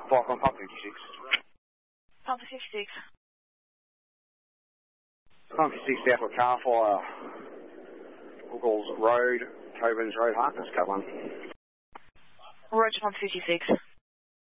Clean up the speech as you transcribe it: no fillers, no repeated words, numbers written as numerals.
Block on Pump 56. Pump 56. Pump 56 out for car fire. Hookles Road, Coburn's Road, Harkness, cut 1. Roger, Pump 56.